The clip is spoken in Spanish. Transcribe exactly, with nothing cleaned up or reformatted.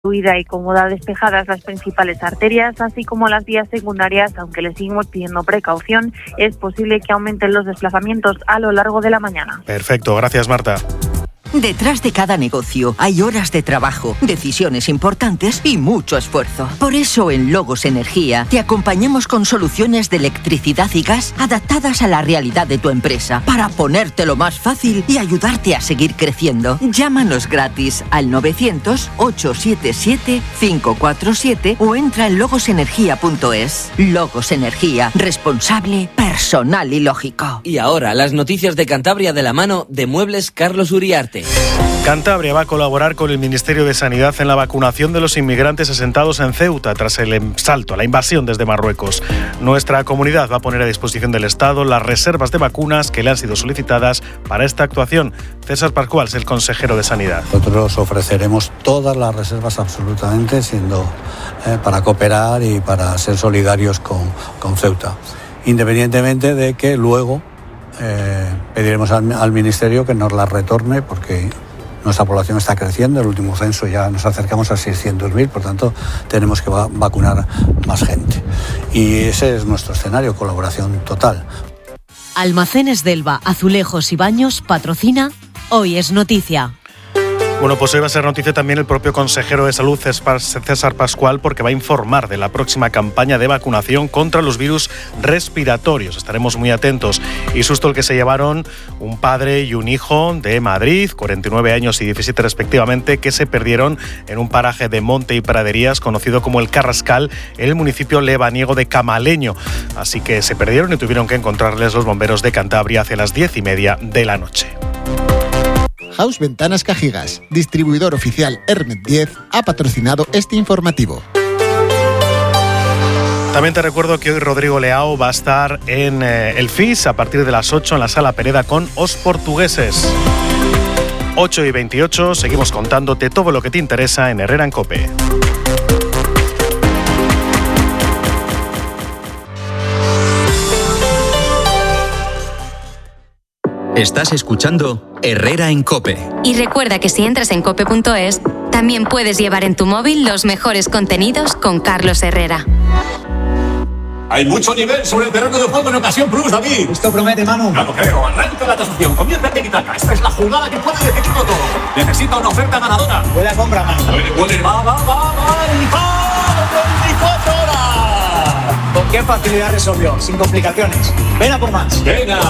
fluida y cómoda, despejadas las principales arterias, así como las vías secundarias, aunque le seguimos pidiendo precaución, es posible que aumenten los desplazamientos a lo largo de la mañana. Perfecto, gracias Marta. Detrás de cada negocio hay horas de trabajo, decisiones importantes y mucho esfuerzo. Por eso en Logos Energía te acompañamos con soluciones de electricidad y gas adaptadas a la realidad de tu empresa para ponértelo más fácil y ayudarte a seguir creciendo. Llámanos gratis al novecientos, ochocientos setenta y siete, quinientos cuarenta y siete o entra en logos energía punto es. Logos Energía, responsable, personal y lógico. Y ahora las noticias de Cantabria de la mano de Muebles Carlos Uriarte. Cantabria va a colaborar con el Ministerio de Sanidad en la vacunación de los inmigrantes asentados en Ceuta tras el salto, la invasión desde Marruecos. Nuestra comunidad va a poner a disposición del Estado las reservas de vacunas que le han sido solicitadas para esta actuación. César Pascual es el consejero de Sanidad. Nosotros ofreceremos todas las reservas absolutamente, siendo eh, para cooperar y para ser solidarios con, con Ceuta, independientemente de que luego Eh, pediremos al, al Ministerio que nos la retorne porque nuestra población está creciendo. El último censo ya nos acercamos a seiscientos mil, por tanto tenemos que va- vacunar más gente. Y ese es nuestro escenario, colaboración total. Almacenes Delva, Azulejos y Baños patrocina Hoy es Noticia. Bueno, pues hoy va a ser noticia también el propio consejero de Salud, César Pascual, porque va a informar de la próxima campaña de vacunación contra los virus respiratorios. Estaremos muy atentos. Y susto el que se llevaron un padre y un hijo de Madrid, cuarenta y nueve años y diecisiete respectivamente, que se perdieron en un paraje de monte y praderías conocido como el Carrascal, en el municipio lebaniego de Camaleño. Así que se perdieron y tuvieron que encontrarles los bomberos de Cantabria hacia las diez y media de la noche. House Ventanas Cajigas, distribuidor oficial Hermet diez, ha patrocinado este informativo. También te recuerdo que hoy Rodrigo Leao va a estar en eh, el F I S a partir de las ocho en la Sala Pereda con Os Portugueses. ocho y veintiocho, seguimos contándote todo lo que te interesa en Herrera en COPE. Estás escuchando Herrera en COPE. Y recuerda que si entras en cope punto es, también puedes llevar en tu móvil los mejores contenidos con Carlos Herrera. Hay mucho nivel sobre el terreno de juego en Ocasión Plus, David. Esto promete, Manu. No lo creo. Arranca la tasación. Comienza el tiki-taka. Esta es la jugada que puede decidirlo todo. Necesita una oferta ganadora. Buena compra, Manu. Puede, puede. Va, va, va, va. veinticuatro horas. ¿Con qué facilidad resolvió? Sin complicaciones. Ven a por más. Venga,